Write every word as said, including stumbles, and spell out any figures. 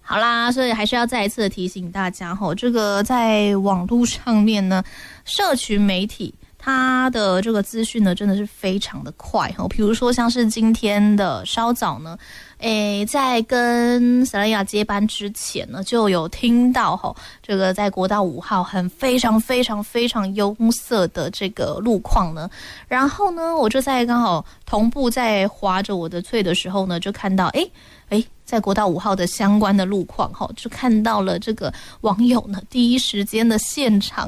好啦，所以还是要再一次的提醒大家吼，这个在网络上面呢，社群媒体它的这个资讯呢，真的是非常的快吼。比如说像是今天的稍早呢，诶，在跟萨拉亚接班之前呢，就有听到吼，这个在国道五号很非常非常非常拥塞的这个路况呢，然后呢，我就在刚好同步在滑着我的脆的时候呢，就看到诶诶，在国道五号的相关的路况，就看到了这个网友呢第一时间的现场